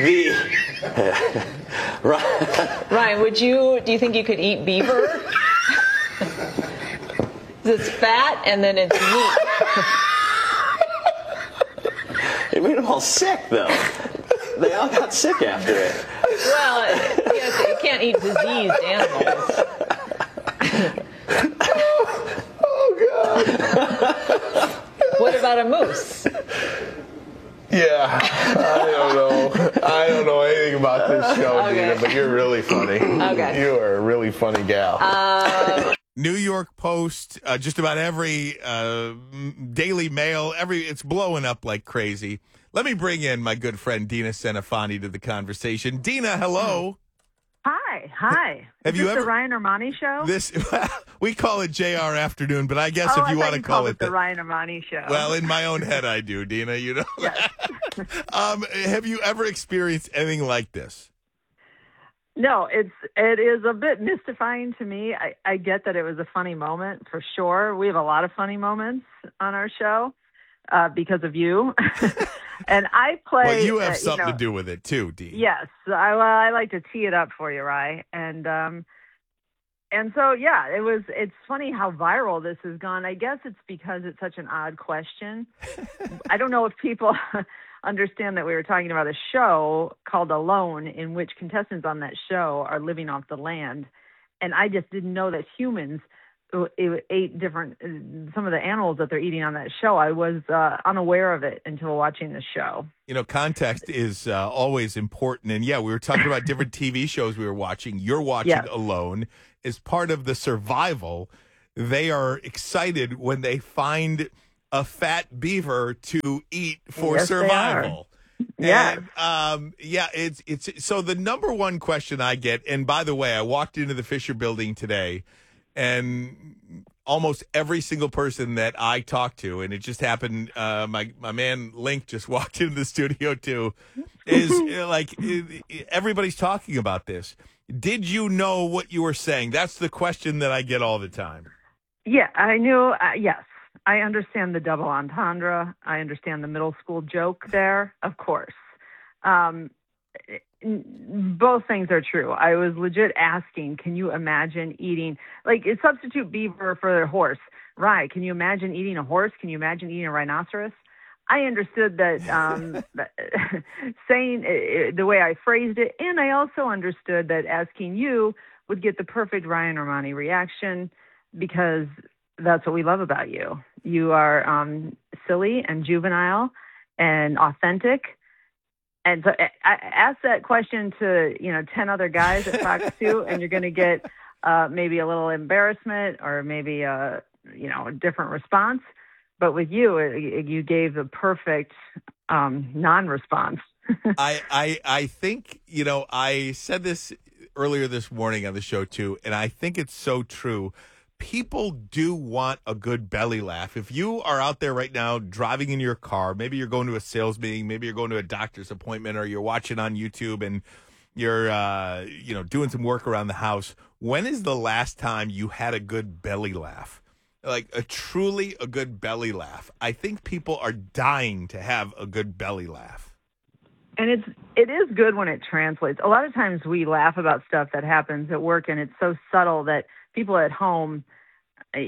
Ryan, do you think you could eat beaver? It's fat and then it's meat. It made them all sick, though. They all got sick after it. Well, yes, you can't eat diseased animals. Oh, God. What about a moose? Yeah, I don't know anything about this show, Dina, but you're really funny. Okay. You are a really funny gal. New York Post, just about every Daily Mail, it's blowing up like crazy. Let me bring in my good friend Dina Senefani to the conversation. Dina, hello. Hi. Have Is you this ever the Ryan Ermani show? We call it JR Afternoon, but I guess if you want to call it the Ryan Ermani show. Well, in my own head, I do, Dina. You know. Yes. Have you ever experienced anything like this? No, it is a bit mystifying to me. I get that it was a funny moment for sure. We have a lot of funny moments on our show because of you, and I play. Well, you have something to do with it too, Dee. Yes, I like to tee it up for you, Rye, and so yeah, it's funny how viral this has gone. I guess it's because it's such an odd question. I don't know if people understand that we were talking about a show called Alone, in which contestants on that show are living off the land. And I just didn't know that humans ate different, some of the animals that they're eating on that show. I was unaware of it until watching the show. You know, context is always important. And yeah, we were talking about different TV shows we were watching. You're watching Yes. Alone. As part of the survival, they are excited when they find a fat beaver to eat for Yes, they are. survival. Yes. And, it's so the number one question I get, and by the way, I walked into the Fisher Building today, and almost every single person that I talked to, and it just happened, my man Link just walked into the studio too, is like everybody's talking about this. Did you know what you were saying? That's the question that I get all the time. Yeah, I knew. Yes, I understand the double entendre. I understand the middle school joke there, of course. Both things are true. I was legit asking, can you imagine eating, like, substitute beaver for a horse. Right, can you imagine eating a horse? Can you imagine eating a rhinoceros? I understood that saying the way I phrased it, and I also understood that asking you would get the perfect Ryan Romani reaction, because that's what we love about you. You are silly and juvenile and authentic. And so I asked that question to 10 other guys at Fox 2, and you're going to get maybe a little embarrassment or maybe a different response. But with you, you gave the perfect non-response. I think, I said this earlier this morning on the show too, and I think it's so true. People do want a good belly laugh. If you are out there right now driving in your car, maybe you're going to a sales meeting, maybe you're going to a doctor's appointment, or you're watching on YouTube and you're, doing some work around the house. When is the last time you had a good belly laugh? Like a truly a good belly laugh. I think people are dying to have a good belly laugh. And it is good when it translates. A lot of times we laugh about stuff that happens at work, and it's so subtle that people at home, they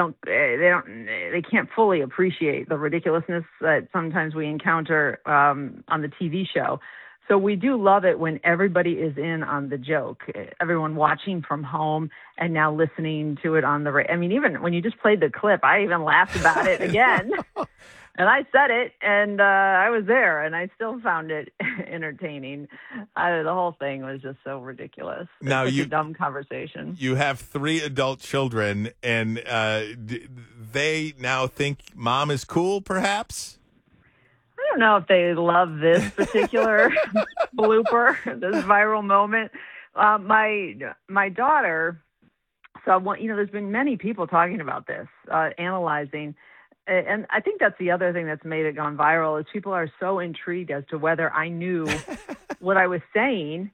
can't fully appreciate the ridiculousness that sometimes we encounter on the TV show. So we do love it when everybody is in on the joke, everyone watching from home and now listening to it on the radio. I mean, even when you just played the clip, I even laughed about it again. And I said it, and I was there, and I still found it entertaining. The whole thing was just so ridiculous. Now It's such a dumb conversation. You have 3 adult children, and they now think mom is cool, perhaps? I don't know if they love this particular blooper, this viral moment. My daughter, there's been many people talking about this, analyzing. And I think that's the other thing that's made it gone viral, is people are so intrigued as to whether I knew what I was saying.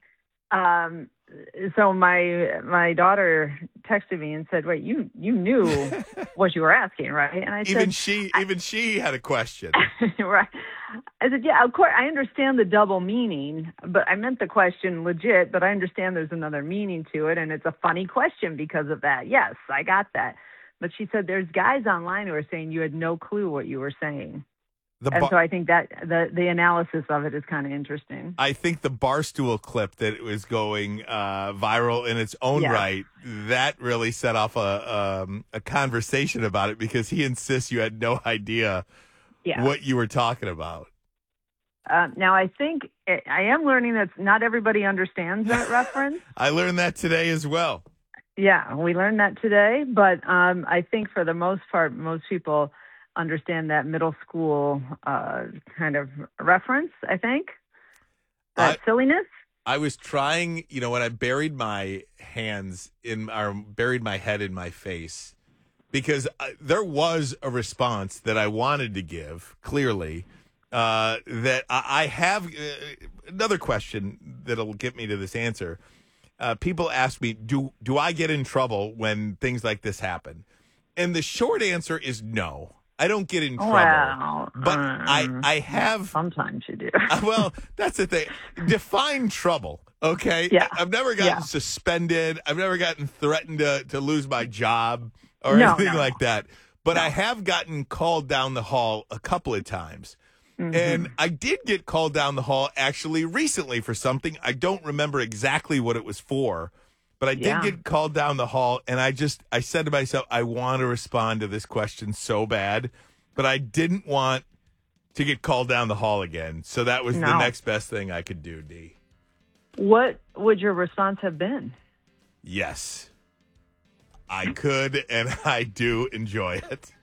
So my daughter texted me and said, "Wait, you knew what you were asking, right?" And I Even said, she had a question. Right. I said, "Yeah, of course, I understand the double meaning, but I meant the question legit, but I understand there's another meaning to it, and it's a funny question because of that. Yes, I got that." But she said, there's guys online who are saying you had no clue what you were saying. So I think that the analysis of it is kind of interesting. I think the Barstool clip that was going viral in its own right, that really set off a conversation about it, because he insists you had no idea what you were talking about. Now, I think I am learning that not everybody understands that reference. I learned that today as well. Yeah, we learned that today. But I think for the most part, most people understand that middle school kind of reference, I think. That silliness. I was trying, when I buried my buried my head in my face, because there was a response that I wanted to give, clearly, that I have another question that'll get me to this answer. people ask me, do I get in trouble when things like this happen? And the short answer is no. I don't get in trouble. Well, but I have. Sometimes you do. Well, that's the thing. Define trouble, okay? Yeah. I've never gotten suspended. I've never gotten threatened to lose my job or anything like that. But I have gotten called down the hall a couple of times. Mm-hmm. And I did get called down the hall actually recently for something. I don't remember exactly what it was for, but I did get called down the hall. And I said to myself, I want to respond to this question so bad, but I didn't want to get called down the hall again. So that was the next best thing I could do, Dee. What would your response have been? Yes. I could, and I do enjoy it.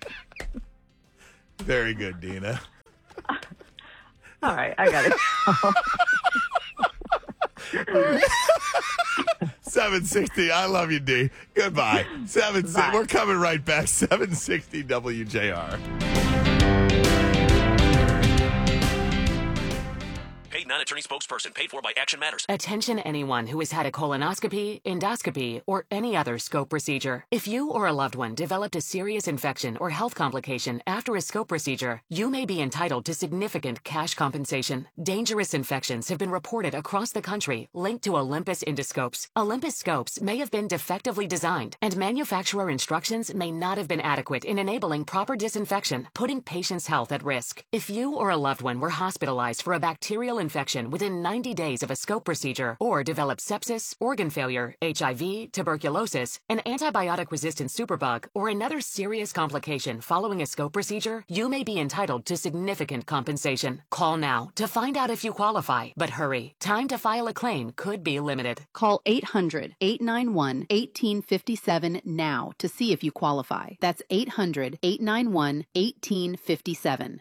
Very good, Dina. All right, I got it. 760. I love you, D. Goodbye. 760. We're coming right back. 760 WJR. Paid non-attorney spokesperson. Paid for by Action Matters. Attention anyone who has had a colonoscopy, endoscopy, or any other scope procedure. If you or a loved one developed a serious infection or health complication after a scope procedure, you may be entitled to significant cash compensation. Dangerous infections have been reported across the country linked to Olympus endoscopes. Olympus scopes may have been defectively designed, and manufacturer instructions may not have been adequate in enabling proper disinfection, putting patients' health at risk. If you or a loved one were hospitalized for a bacterial infection within 90 days of a scope procedure, or developed sepsis, organ failure, HIV, tuberculosis, an antibiotic-resistant superbug, or another serious complication following a scope procedure, you may be entitled to significant compensation. Call now to find out if you qualify, but hurry. Time to file a claim could be limited. Call 800-891-1857 now to see if you qualify. That's 800-891-1857.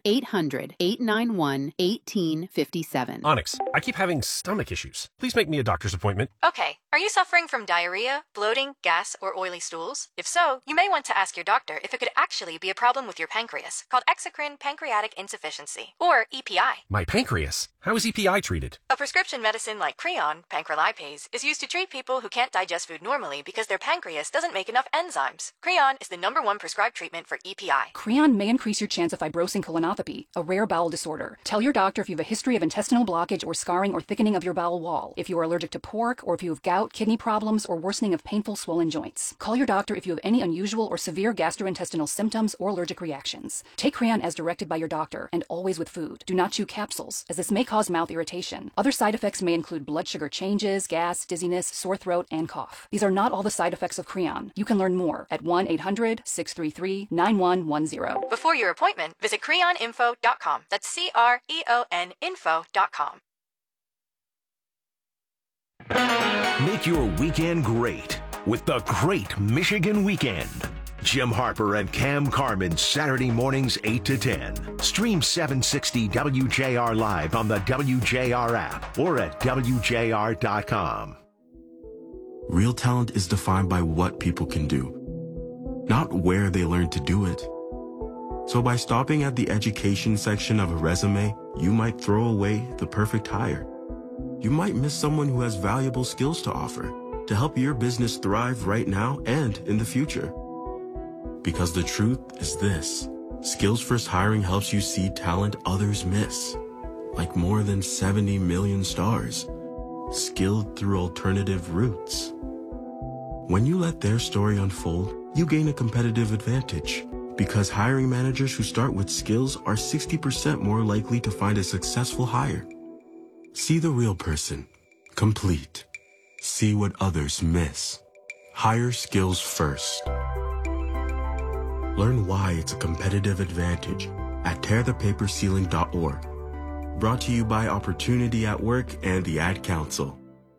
800-891-1857. Onyx, I keep having stomach issues. Please make me a doctor's appointment. Okay. Are you suffering from diarrhea, bloating, gas, or oily stools? If so, you may want to ask your doctor if it could actually be a problem with your pancreas, called exocrine pancreatic insufficiency, or EPI. My pancreas? How is EPI treated? A prescription medicine like Creon, pancrelipase, is used to treat people who can't digest food normally because their pancreas doesn't make enough enzymes. Creon is the #1 prescribed treatment for EPI. Creon may increase your chance of fibrosing colonopathy, a rare bowel disorder. Tell your doctor if you have a history of intestinal blockage or scarring or thickening of your bowel wall, if you are allergic to pork, or if you have gout, kidney problems, or worsening of painful swollen joints. Call your doctor if you have any unusual or severe gastrointestinal symptoms or allergic reactions. Take Creon as directed by your doctor, and always with food. Do not chew capsules, as this may cause mouth irritation. Other side effects may include blood sugar changes, gas, dizziness, sore throat, and cough. These are not all the side effects of Creon. You can learn more at 1-800-633-9110. Before your appointment, visit creoninfo.com. That's CREON info.com. Make your weekend great with the Great Michigan Weekend. Jim Harper and Cam Carmen, Saturday mornings 8 to 10. Stream 760 WJR live on the WJR app or at WJR.com. Real talent is defined by what people can do, not where they learn to do it. So by stopping at the education section of a resume, you might throw away the perfect hire. You might miss someone who has valuable skills to offer to help your business thrive right now and in the future. Because the truth is this: Skills First Hiring helps you see talent others miss, like more than 70 million stars, skilled through alternative routes. When you let their story unfold, you gain a competitive advantage, because hiring managers who start with skills are 60% more likely to find a successful hire. See the real person, complete. See what others miss. Hire skills first. Learn why it's a competitive advantage at tearthepaperceiling.org. Brought to you by Opportunity at Work and the Ad Council.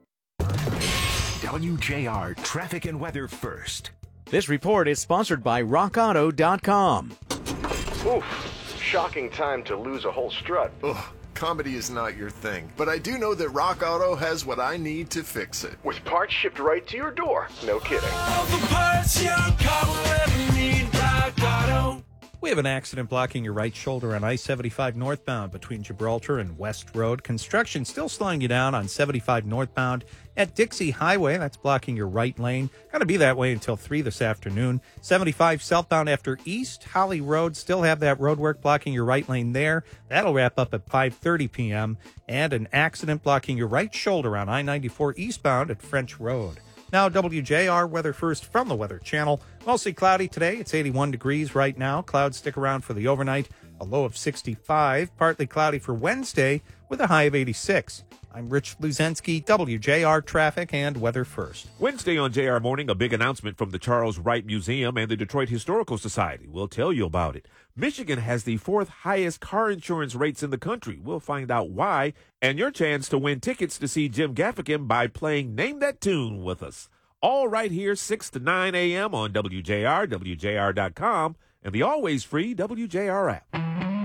WJR Traffic and Weather First. This report is sponsored by RockAuto.com. Oof, shocking time to lose a whole strut. Ugh. Comedy is not your thing, but I do know that Rock Auto has what I need to fix it. With parts shipped right to your door. No kidding. All the parts your car will ever need, Rock Auto. We have an accident blocking your right shoulder on I-75 northbound between Gibraltar and West Road. Construction still slowing you down on 75 northbound at Dixie Highway. That's blocking your right lane. Going to be that way until 3 this afternoon. 75 southbound after East Holly Road. Still have that road work blocking your right lane there. That'll wrap up at 5:30 p.m. And an accident blocking your right shoulder on I-94 eastbound at French Road. Now, WJR weather first from the Weather Channel. Mostly cloudy today. It's 81 degrees right now. Clouds stick around for the overnight. A low of 65. Partly cloudy for Wednesday with a high of 86. I'm Rich Luzensky, WJR Traffic and Weather First. Wednesday on JR Morning, a big announcement from the Charles Wright Museum and the Detroit Historical Society. We'll tell you about it. Michigan has the 4th highest car insurance rates in the country. We'll find out why, and your chance to win tickets to see Jim Gaffigan by playing Name That Tune with us. All right here, 6 to 9 a.m. on WJR, WJR.com, and the always free WJR app.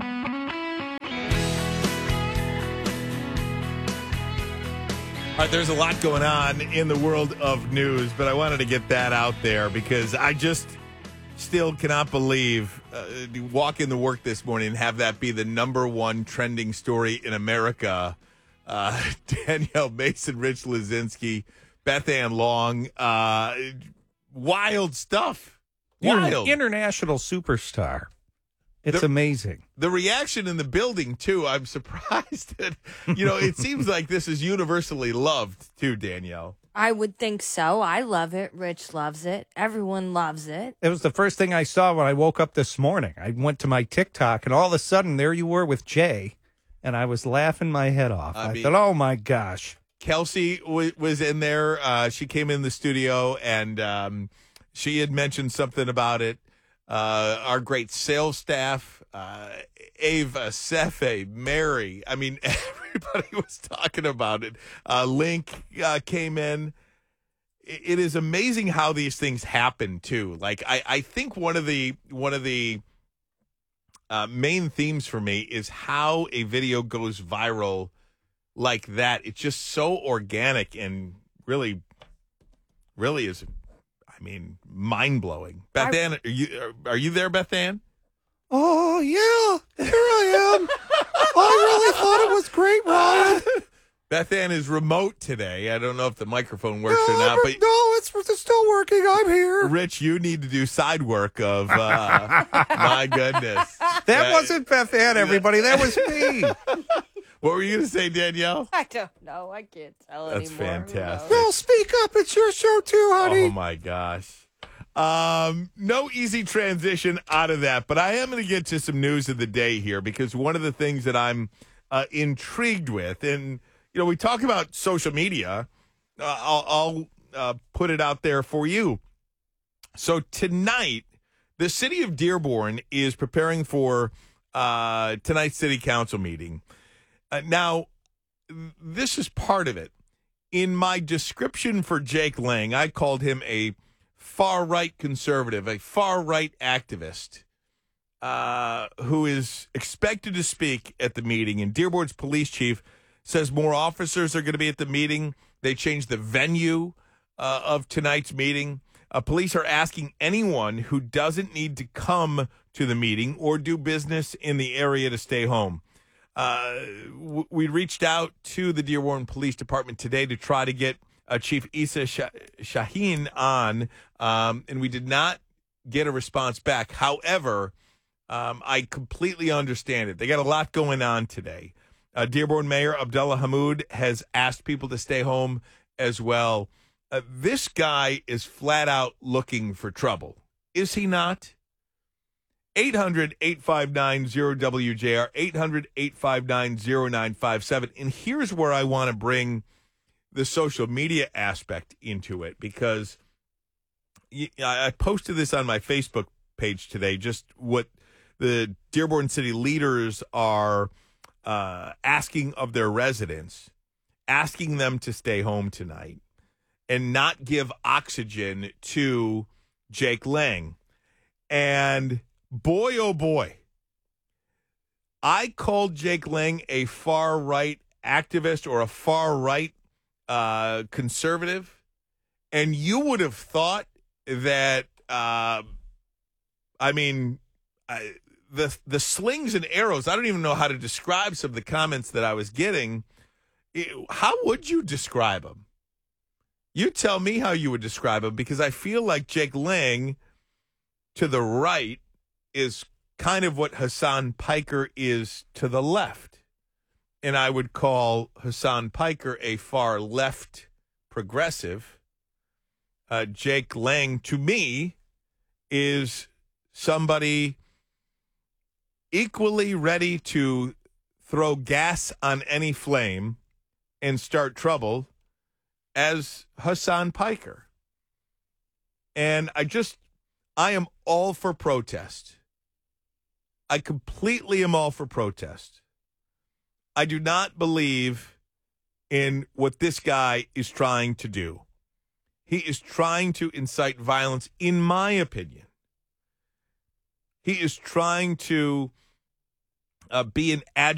All right, there's a lot going on in the world of news, but I wanted to get that out there because I just still cannot believe walk into work this morning and have that be the number one trending story in America. Danielle Mason, Rich Luzinski, Beth Ann Long, wild stuff. Wild. International superstar. It's amazing. The reaction in the building, too, I'm surprised that, it seems like this is universally loved, too, Danielle. I would think so. I love it. Rich loves it. Everyone loves it. It was the first thing I saw when I woke up this morning. I went to my TikTok, and all of a sudden, there you were with Jay, and I was laughing my head off. I thought, oh, my gosh. Kelsey was in there. She came in the studio, and she had mentioned something about it. Our great sales staff, Ava, Sefe, Mary. I mean, everybody was talking about it. Link came in. It is amazing how these things happen too. Like I think one of the main themes for me is how a video goes viral like that. It's just so organic and really is. I mean, mind-blowing. Beth Ann, are you there, Beth Ann? Oh, yeah, here I am. I really thought it was great, Ryan. Beth Ann is remote today. I don't know if the microphone works or not. But no, it's still working. I'm here. Rich, you need to do side work of, my goodness. That wasn't Beth Ann, everybody. That was me. What were you going to say, Danielle? I don't know. I can't tell That's anymore. fantastic. Well, speak up. It's your show too, honey. Oh, my gosh. No easy transition out of that, but I am going to get to some news of the day here because one of the things that I'm intrigued with, and, we talk about social media. I'll put it out there for you. So tonight, the city of Dearborn is preparing for tonight's city council meeting. Now, this is part of it. In my description for Jake Lang, I called him a far-right conservative, a far-right activist who is expected to speak at the meeting. And Dearborn's police chief says more officers are going to be at the meeting. They changed the venue of tonight's meeting. Police are asking anyone who doesn't need to come to the meeting or do business in the area to stay home. We reached out to the Dearborn Police Department today to try to get Chief Issa Shaheen on, and we did not get a response back. However, I completely understand it. They got a lot going on today. Dearborn Mayor Abdullah Hammoud has asked people to stay home as well. This guy is flat out looking for trouble. Is he not? 800-859-0WJR, 800-859-0957. And here's where I want to bring the social media aspect into it, because I posted this on my Facebook page today, just what the Dearborn City leaders are asking of their residents, asking them to stay home tonight and not give oxygen to Jake Lang. And boy, oh boy, I called Jake Lang a far-right activist or a far-right conservative, and you would have thought that, the slings and arrows, I don't even know how to describe some of the comments that I was getting. How would you describe them? You tell me how you would describe them, because I feel like Jake Lang to the right is kind of what Hassan Piker is to the left. And I would call Hassan Piker a far left progressive. Jake Lang, to me, is somebody equally ready to throw gas on any flame and start trouble as Hassan Piker. And I am all for protest. I completely am all for protest. I do not believe in what this guy is trying to do. He is trying to incite violence, in my opinion. He is trying to be an